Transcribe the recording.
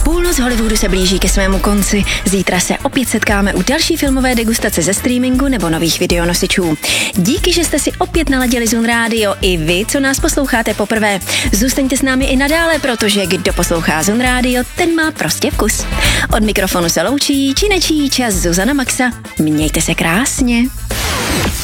Půlnoc Hollywoodu se blíží ke svému konci. Zítra se opět setkáme u další filmové degustace ze streamingu nebo nových videonosičů. Díky, že jste si opět naladili Zun Radio, i vy, co nás posloucháte poprvé. Zůstaňte s námi i nadále, protože kdo poslouchá Zun Radio, ten má prostě vkus. Od mikrofonu se loučí Činečí čas Zuzana Maxa. Mějte se krásně.